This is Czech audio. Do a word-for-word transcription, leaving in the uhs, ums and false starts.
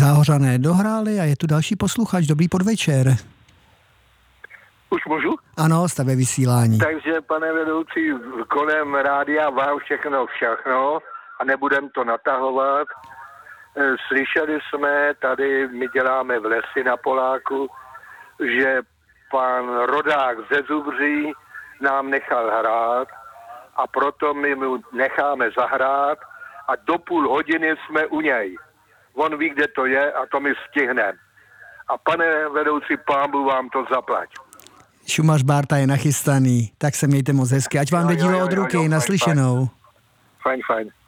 Záhořané dohráli a je tu další posluchač. Dobrý podvečer. Už můžu? Ano, jste ve vysílání. Takže, pane vedoucí, kolem rádia vám všechno všechno a nebudem to natahovat. Slyšeli jsme, tady my děláme v lesi na Poláku, že pan rodák ze Zubří nám nechal hrát a proto my mu necháme zahrát a do půl hodiny jsme u něj. On ví, kde to je a to my stihneme. A pane vedoucí, pánbu vám to zaplať. Šumař Bárta je nachystaný, tak se mějte moc hezky. Ať vám jde dílo od ruky, naslyšenou. Fajn, fajn.